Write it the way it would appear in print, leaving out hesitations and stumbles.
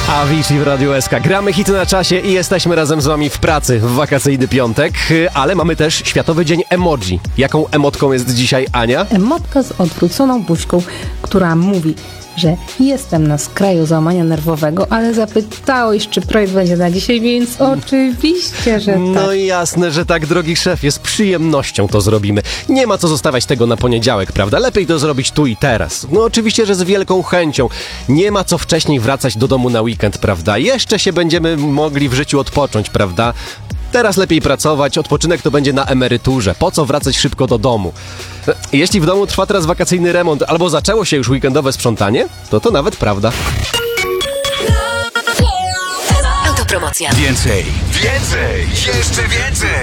Avicii w Radiu SK. Gramy hity na czasie i jesteśmy razem z wami w pracy w wakacyjny piątek, ale mamy też Światowy Dzień Emoji. Jaką emotką jest dzisiaj Ania? Emotka z odwróconą buźką, która mówi, że jestem na skraju załamania nerwowego, ale zapytałeś, czy projekt będzie na dzisiaj, więc oczywiście, że tak. No i jasne, że tak, drogi szefie, z przyjemnością to zrobimy. Nie ma co zostawiać tego na poniedziałek, prawda? Lepiej to zrobić tu i teraz. No oczywiście, że z wielką chęcią. Nie ma co wcześniej wracać do domu na weekend, prawda? Jeszcze się będziemy mogli w życiu odpocząć, prawda? Teraz lepiej pracować, odpoczynek to będzie na emeryturze. Po co wracać szybko do domu? Jeśli w domu trwa teraz wakacyjny remont albo zaczęło się już weekendowe sprzątanie, to nawet prawda. Autopromocja. Więcej, jeszcze więcej!